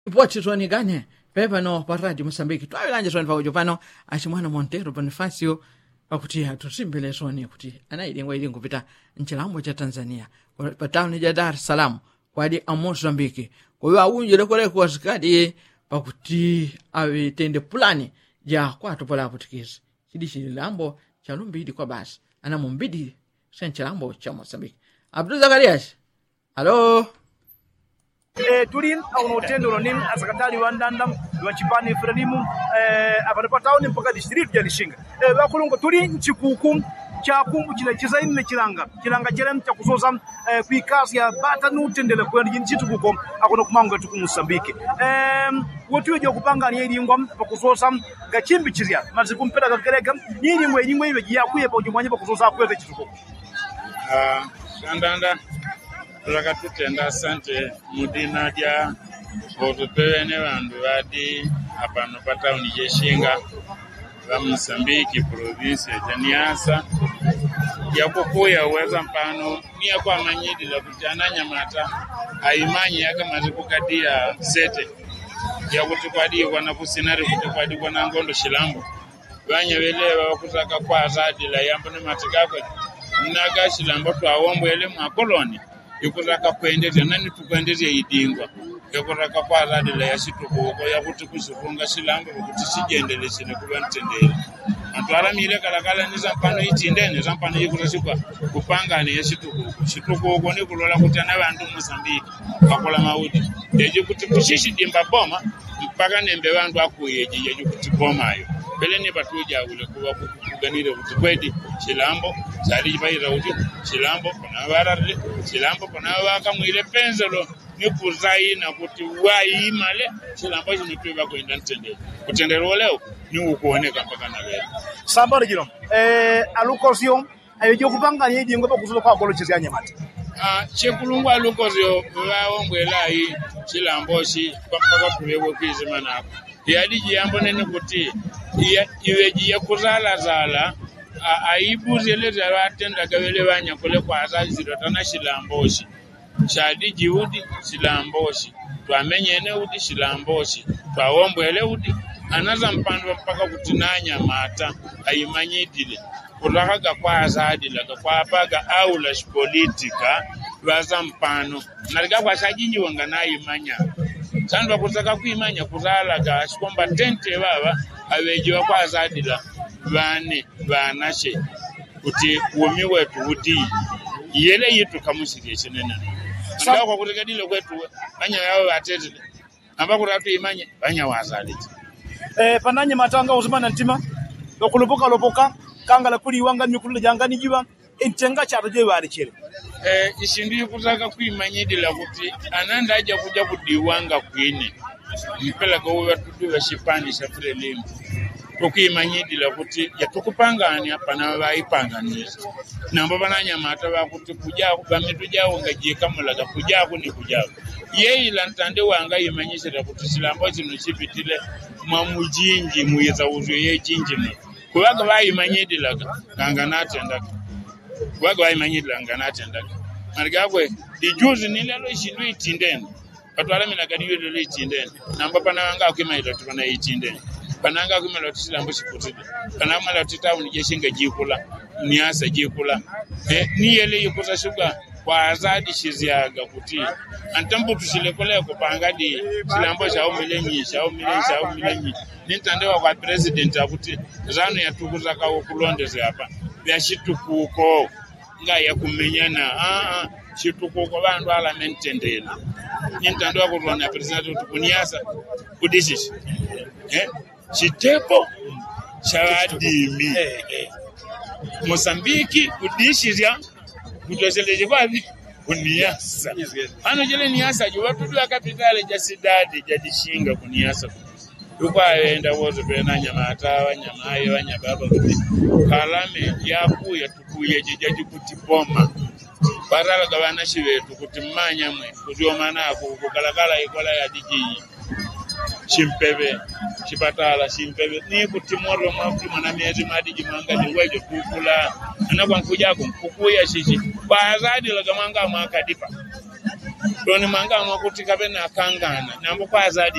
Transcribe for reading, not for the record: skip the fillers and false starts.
Ipochi tuani gane, pepa no paradi Mosambiki. Tuawilanje tuani pakujo pano, Achimwana Montero Bonifacio, pakutia tusimbele suani kuti. Anaidingwa idingu pita nchilambo cha Tanzania. Patawni ja Dar es Salaam, kwa di Mosambiki. Kwa hiyo aunje lekole kwa zikadi, pakuti awe tende pulani, ja kwa tupola putikisi. Chidishi lambo, chalumbidi kwa basi. Anamumbidi, senchilambo cha Mosambiki. Abdul Zakarias, halo? Turin au utendo nin asakatali wa ndandam wa chipani frelimu abarapatao ni mpaka district ya Lishinga bakulungo turi nchikuku cha kumbu chile chizaini ne chilanga chelen cha kusoza kuikasi ya bata nutendele kwa njinchitu kuko akono kumanga tukumusambike wotu yo kupanga ni yingwa pakusoza gachimbi chiria mazikumpera gakereka yingwe ibe yakuye pa ujumanye pakusoza kwete chituko ndanda tulakatutenda asante mudina dia otupene bandu badi apano patauni jeshinga ba Mosambiki province ya Niassa yakokuya uweza mpano niya kwa manyidi la kutananya mata aimanyi yaka mazikukadia sete ya kutukwadi wana kusinari kutukwadi wana ngondo shilambo banya belewa bakutaka kwa azadi la yambo ne matikakwe naga shilambo twawombo ele mwa koloni ikutaka kuendeza nani tukuendeza idingwa yakutaka kwa azadi la yashituko ya kuti kuzifunga shilambo kuti sijendelese ne kubantendele antwala mile kalakala ni zampano itindene zampano yikutashipa kupanga ne yashituko ko ni kulola kutana bantu Mosambiki bakola maudi eje kuti kushishi dimba boma mpaka nembe bantu akuyeje yeje kuti boma ayo bele ni batuja ule kuba kuganire kuti kwedi shilambo sali bayira uti shilambo kuna bararle shilambo kuna waka mwile penzelo ni kuzai na kuti wai male shilambo jinitwa kwenda ntendele kutendero leo ni ukuoneka mpaka na leo sambara gino alukosio ayo kupanga ni yidi ngoba kuzulo kwa golo chizanya mati chekulungwa alukosio baombwela yi shilamboshi mpaka kulewo kizima nako yadi jambo nene kuti iweji yakuzala zala aibuzele zaratenda gabele banya kule kwa azazi zirotana shilamboshi shadi jiudi shilamboshi twamenye ene udi shilamboshi twaombwele udi anaza mpando mpaka kutinanya mata aimanyidile kulakaga kwa azadi laga kwa paga au la politika baza mpano naliga kwa sajiji wanga naimanya sandu kutaka kuimanya kuzala ga shikomba tente baba abejiwa kwa azadila bane banashe kuti womi wetu uti yele yitu kamusike chenena anga kwa kutegadile kwetu banya yao batezile amba kuratu imanye banya wazaliti pandanye matanga uzimana ntima lokulupoka lopoka kangala kuli wanga nyukulu jangani jiba intenga chatoje bari chele isindi kutaka kuimanyidila kuti ananda aja kuja kudiwanga kwine mpela kwa watu wa shipani shafire limu tukimanyidila kuti yatukupangani hapa na baipanganiza namba bananya mata bakuti kuja bamitu jawo ngaje kamulaga kuja kuni kuja yeila ntande wanga imanyisira kuti silambo zino chipitile mamujinji muyeza uzo ye jinjini kubaga bayimanyidila kanga natenda kubaga bayimanyidila kanga natenda marigabwe dijuzi nilelo ishindu itindene batwala mina kadiyo lelo itindene namba pana wanga akimaita tupana itindene pananga kumela tusilambo shiputide panama la titawu nijeshinga jikula Niassa jikula ni yele yukuza shuga kwa azadi shiziaga kuti antambu tushilekole kupanga di silambo shao milenyi nintandewa kwa president akuti zanu yatukuza ka okulondeze hapa byashitukuko nga yakumenyana shitukuko bandu ala mentendele nintandewa kulona president tukuniasa kudishishi chitepo chawadimi Mosambiki kudishizya kutoseleje kwapi kuniasa ano jele Niassa jo watu wa kapitale ja sidadi ja dishinga kuniasa uko aenda wozo penanya matawa nyamayo wanyababa kuti kalame yakuya tukuye jeje kutipoma barala gabana shiwetu kutimanya mwe kuziomana kukalakala ikola ya dijiji chimpebe chipatala chimpebe ni kutimoro mwafu mwana miezi madiji mwangali wejo kukula anakwa nkujako kukuya shishi kwa azadi la gamanga mwakadipa Toni manga mwakuti kapena kangana nambo kwa azadi